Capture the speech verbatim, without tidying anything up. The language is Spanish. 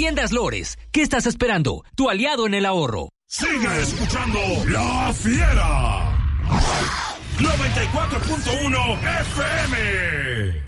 Tiendas Lores, ¿qué estás esperando? Tu aliado en el ahorro. Sigue escuchando La Fiera. noventa y cuatro punto uno F M.